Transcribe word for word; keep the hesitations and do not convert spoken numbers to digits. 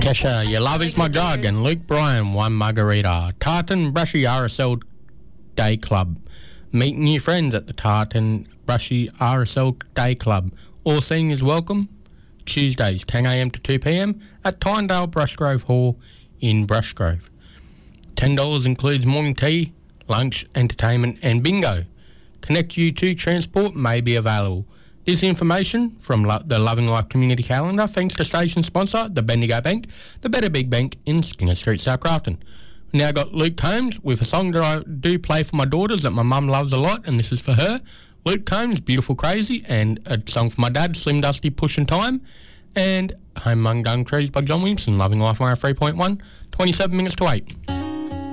Cheshire, Your Love Is My Drug, and Luke Bryan, One Margarita. Tartan Brushy R S L Day Club. Meet new friends at the Tartan Brushy R S L Day Club. All seniors welcome. Tuesdays, ten a m to two p m at Tynedale Brushgrove Hall in Brushgrove. ten dollars includes morning tea, lunch, entertainment and bingo. Connect U two transport may be available. This information from Lo- the Loving Life Community Calendar, thanks to station sponsor, the Bendigo Bank, the Better Big Bank in Skinner Street, South Grafton. We now got Luke Combs with a song that I do play for my daughters that my mum loves a lot, and this is for her. Luke Combs, Beautiful Crazy, and a song for my dad, Slim Dusty, Pushing Time, and Home Among Dung Trees by John Williamson, Loving Life one oh three point one, twenty-seven minutes to eight.